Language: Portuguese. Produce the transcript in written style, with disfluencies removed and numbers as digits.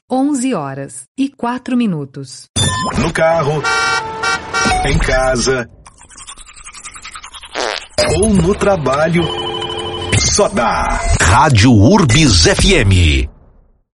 11h04. No carro, em casa ou no trabalho, só dá Rádio Urbis FM.